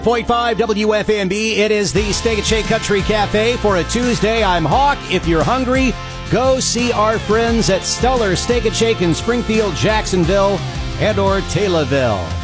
.5 WFMB. It is the Steak and Shake Country Cafe for a Tuesday. I'm Hawk. If you're hungry, go see our friends at Stellar Steak and Shake in Springfield, Jacksonville, and or Taylorville.